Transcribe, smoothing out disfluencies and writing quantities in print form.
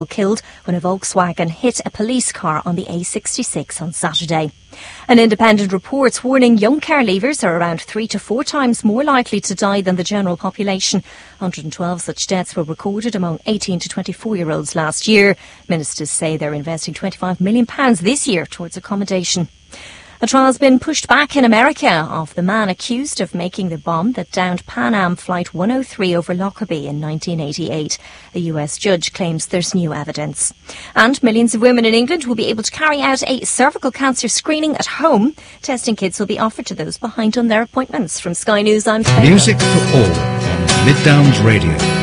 killed when a Volkswagen hit a police car on the A66 on Saturday. An independent report's warning young care leavers are around 3 to 4 times more likely to die than the general population. 112 such deaths were recorded among 18 to 24-year-olds last year. Ministers say they're investing £25 million this year towards accommodation. A trial's been pushed back in America of the man accused of making the bomb that downed Pan Am Flight 103 over Lockerbie in 1988. A US judge claims there's new evidence. And millions of women in England will be able to carry out a cervical cancer screening at home. Testing kits will be offered to those behind on their appointments. From Sky News, I'm Faye. Music for all on Mid Downs Radio.